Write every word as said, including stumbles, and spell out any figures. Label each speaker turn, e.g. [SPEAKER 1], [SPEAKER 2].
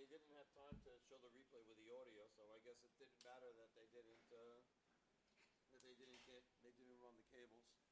[SPEAKER 1] they didn't have time to show the replay with the audio, so I guess it didn't matter that they didn't uh, that they didn't get they didn't run the cables.